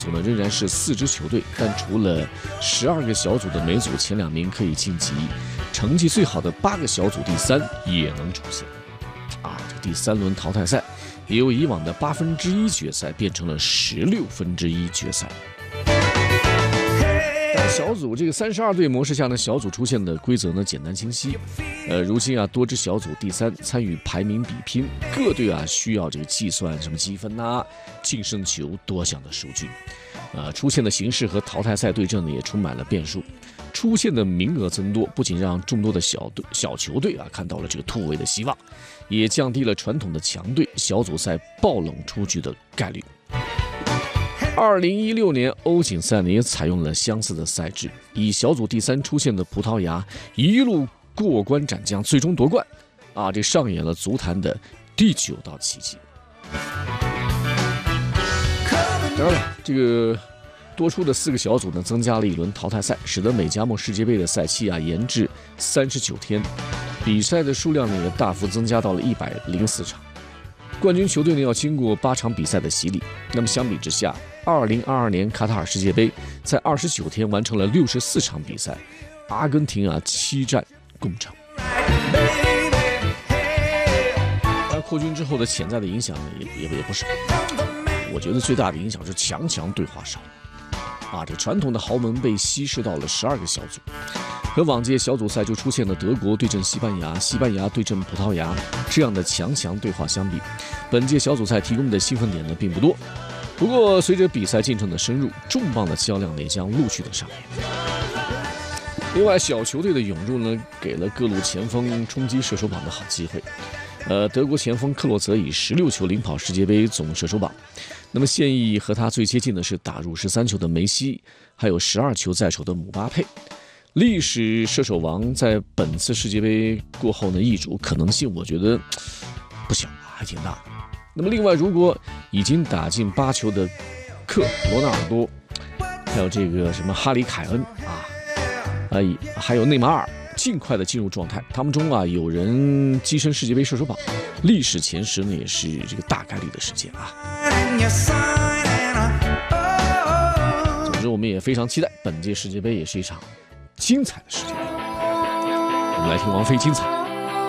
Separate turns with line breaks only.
组呢仍然是4支球队，但除了12个小组的每组前2名可以晋级，成绩最好的8个小组第3也能出现。这个第3轮淘汰赛也由以往的1/8决赛变成了1/16决赛。小组这个32队模式下呢，小组出现的规则呢简单清晰。如今多支小组第3参与排名比拼，各队需要这个计算什么积分净胜球多项的数据。出现的形式和淘汰赛对阵呢也充满了变数。出现的名额增多，不仅让众多的小球队看到了这个突围的希望，也降低了传统的强队小组赛爆冷出局的概率。2016年欧锦赛呢也采用了相似的赛制，以小组第3出现的葡萄牙一路过关斩将，最终夺冠。这上演了足坛的第9道奇迹。当然了，这个多出的4个小组呢，增加了一轮淘汰赛，使得美加墨世界杯的赛期延至39天，比赛的数量呢也大幅增加到了104场。冠军球队呢要经过8场比赛的洗礼。那么相比之下，2022年卡塔尔世界杯在29天完成了64场比赛，阿根廷7战共胜。而扩军之后的潜在的影响也不少。我觉得最大的影响是强对话少。这传统的豪门被稀释到了12个小组。和往届小组赛就出现了德国对阵西班牙、西班牙对阵葡萄牙这样的强对话相比，本届小组赛提供的兴奋点呢并不多。不过随着比赛进程的深入，重磅的较量也将陆续的上演。另外，小球队的涌入呢，给了各路前锋冲击射手榜的好机会。德国前锋克洛泽以16球领跑世界杯总射手榜。那么现役和他最接近的是打入13球的梅西，还有12球在手的姆巴佩。历史射手王在本次世界杯过后呢，易主可能性我觉得不小，还挺大的。那么另外，如果已经打进8球的罗纳尔多，还有这个什么哈里凯恩还有内马尔尽快的进入状态，他们中有人跻身世界杯射手榜，历史前10呢也是这个大概率的事件总之，我们也非常期待本届世界杯也是一场精彩的世界杯。我们来听王菲精彩。